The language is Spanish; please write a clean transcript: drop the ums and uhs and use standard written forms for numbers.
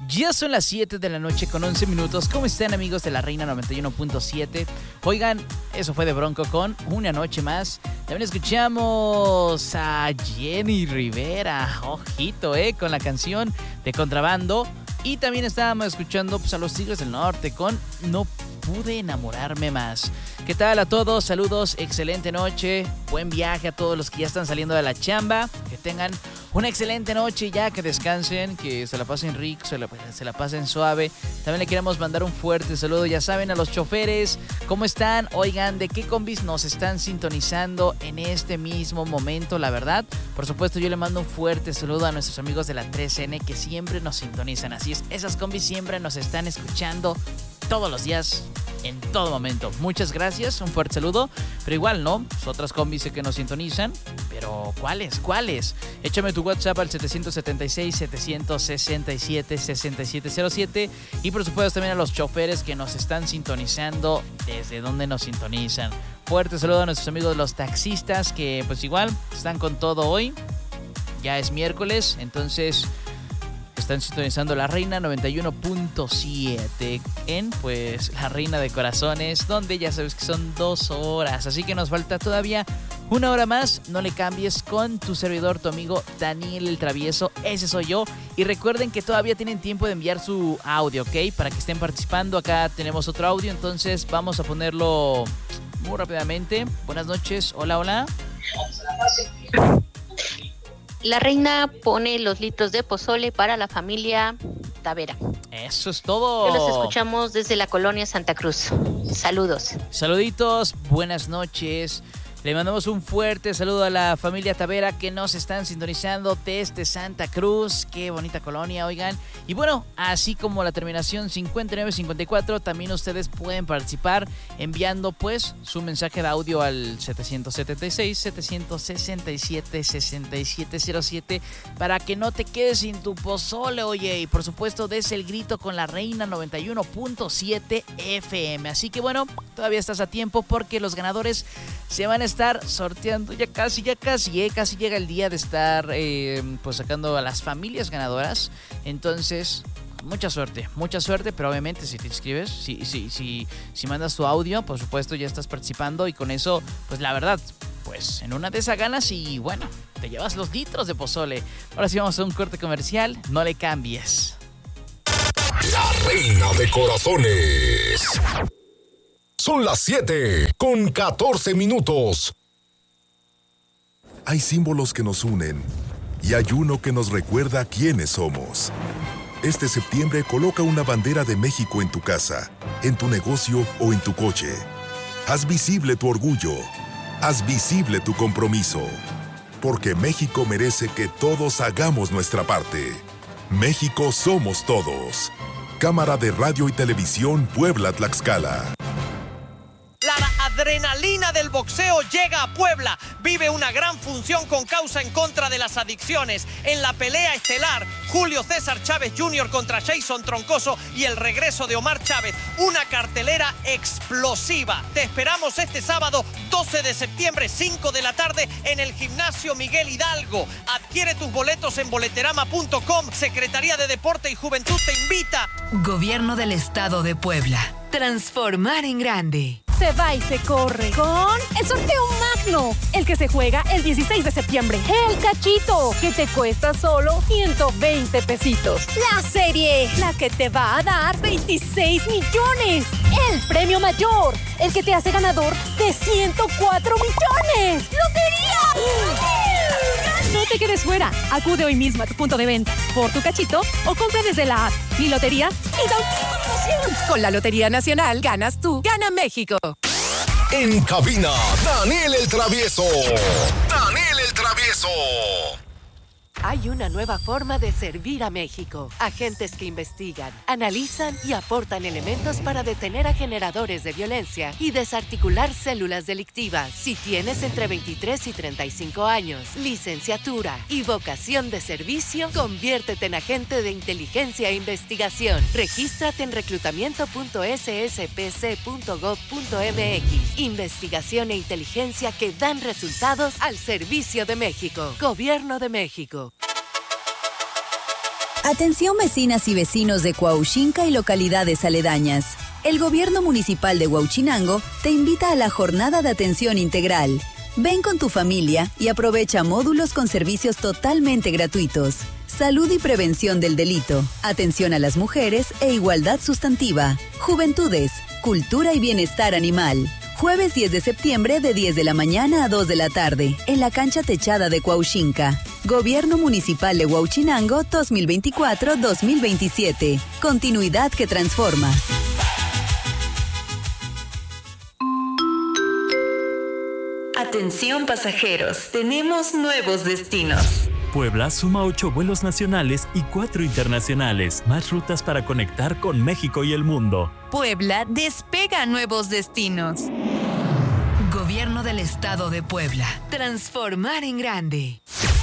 Ya son las 7 de la noche con 11 minutos. ¿Cómo están, amigos de la Reina 91.7? Oigan, eso fue de Bronco con Una Noche Más. También escuchamos a Jenny Rivera, ojito, con la canción de Contrabando. Y también estábamos escuchando a los Tigres del Norte con No Pude Enamorarme Más. ¿Qué tal a todos? Saludos, excelente noche, buen viaje a todos los que ya están saliendo de la chamba. Que tengan una excelente noche ya, que descansen, que se la pasen rico, se la pasen suave. También le queremos mandar un fuerte saludo, ya saben, a los choferes. ¿Cómo están? Oigan, ¿de qué combis nos están sintonizando en este mismo momento? La verdad, por supuesto, yo le mando un fuerte saludo a nuestros amigos de la 3N que siempre nos sintonizan. Así es, esas combis siempre nos están escuchando todos los días, en todo momento. Muchas gracias, un fuerte saludo. Pero igual, ¿no? Otras combis sé que nos sintonizan, pero ¿cuáles? Échame tu WhatsApp al 776-767-6707. Y por supuesto también a los choferes que nos están sintonizando, desde donde nos sintonizan. Fuerte saludo a nuestros amigos los taxistas que pues igual están con todo hoy. Ya es miércoles, entonces están sintonizando la Reina 91.7 en pues la Reina de Corazones, donde ya sabes que son 2 horas, así que nos falta todavía 1 hora más. No le cambies con tu servidor, tu amigo Daniel el Travieso, ese soy yo. Y recuerden que todavía tienen tiempo de enviar su audio, ¿ok? Para que estén participando. Acá tenemos otro audio, entonces vamos a ponerlo muy rápidamente. Buenas noches, hola. La Reina pone los litros de pozole para la familia Tavera. Eso es todo. Los escuchamos desde la colonia Santa Cruz. Saludos. Saluditos, buenas noches. Le mandamos un fuerte saludo a la familia Tavera que nos están sintonizando desde Santa Cruz. Qué bonita colonia, oigan. Y bueno, así como la terminación 5954, también ustedes pueden participar enviando pues su mensaje de audio al 776-767-6707 para que no te quedes sin tu pozole, oye. Y por supuesto, des el grito con la Reina 91.7 FM. Así que bueno, todavía estás a tiempo porque los ganadores se van a estar sorteando ya casi llega el día de estar pues sacando a las familias ganadoras. Entonces, mucha suerte, pero obviamente si te inscribes, si mandas tu audio, por supuesto ya estás participando y con eso, pues la verdad, pues en una de esas ganas y bueno, te llevas los litros de pozole. Ahora sí vamos a un corte comercial, no le cambies. La Reina de Corazones. Son las 7:14. Hay símbolos que nos unen y hay uno que nos recuerda quiénes somos. Este septiembre coloca una bandera de México en tu casa, en tu negocio o en tu coche. Haz visible tu orgullo, haz visible tu compromiso, porque México merece que todos hagamos nuestra parte. México somos todos. Cámara de Radio y Televisión Puebla-Tlaxcala. La adrenalina del boxeo llega a Puebla. Vive una gran función con causa en contra de las adicciones. En la pelea estelar, Julio César Chávez Jr. contra Jason Troncoso y el regreso de Omar Chávez. Una cartelera explosiva. Te esperamos este sábado 12 de septiembre, 5 de la tarde, en el Gimnasio Miguel Hidalgo. Adquiere tus boletos en boleterama.com. Secretaría de Deporte y Juventud te invita. Gobierno del Estado de Puebla. Transformar en grande. Se va y se corre con el sorteo magno, el que se juega el 16 de septiembre. El cachito, que te cuesta solo 120 pesitos. La serie, la que te va a dar 26 millones. El premio mayor, el que te hace ganador de 104 millones. ¡Lotería! No te quedes fuera. Acude hoy mismo a tu punto de venta por tu cachito o compra desde la app Mi Lotería y da un emoción. Con la Lotería Nacional ganas tú, gana México. En cabina, Daniel el Travieso. Daniel el Travieso. Hay una nueva forma de servir a México. Agentes que investigan, analizan y aportan elementos para detener a generadores de violencia y desarticular células delictivas. Si tienes entre 23 y 35 años, licenciatura y vocación de servicio, conviértete en agente de inteligencia e investigación. Regístrate en reclutamiento.sspc.gov.mx. Investigación e inteligencia que dan resultados al servicio de México. Gobierno de México. Atención vecinas y vecinos de Cuauhxinca y localidades aledañas. El Gobierno Municipal de Huauchinango te invita a la Jornada de Atención Integral. Ven con tu familia y aprovecha módulos con servicios totalmente gratuitos. Salud y prevención del delito, atención a las mujeres e igualdad sustantiva, juventudes, cultura y bienestar animal. Jueves 10 de septiembre de 10 de la mañana a 2 de la tarde, en la cancha techada de Cuauhxinca. Gobierno Municipal de Huauchinango 2024-2027. Continuidad que transforma. Atención pasajeros, tenemos nuevos destinos. Puebla suma 8 vuelos nacionales y 4 internacionales, más rutas para conectar con México y el mundo. Puebla despega a nuevos destinos. Gobierno del Estado de Puebla. Transformar en grande.